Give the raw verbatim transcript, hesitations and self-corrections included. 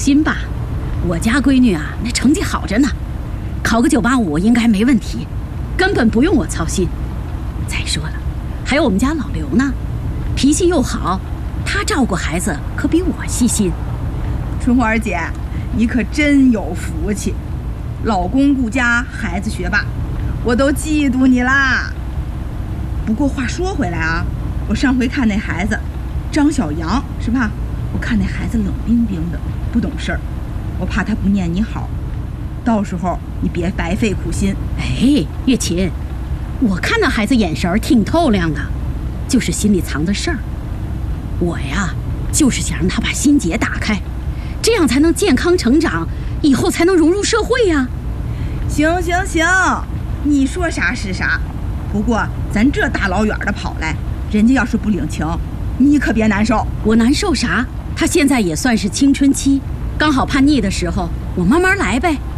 心吧，我家闺女啊，那成绩好着呢，考个九八五应该没问题，根本不用我操心。再说了，还有我们家老刘呢，脾气又好，他照顾孩子可比我细心。 春花姐，你可真有福气，老公顾家，孩子学霸，我都嫉妒你啦。不过话说回来啊，我上回看那孩子张小阳是吧？我看那孩子冷冰冰的，不懂事儿，我怕他不念你好，到时候你别白费苦心。 哎，月琴，我看那孩子眼神挺透亮的，就是心里藏着事儿。我呀，就是想让他把心结打开，这样才能健康成长，以后才能融入社会呀。 行行行，你说啥是啥。不过咱这大老远的跑来，人家要是不领情，你可别难受。 我难受啥？他现在也算是青春期，刚好叛逆的时候，我慢慢来呗。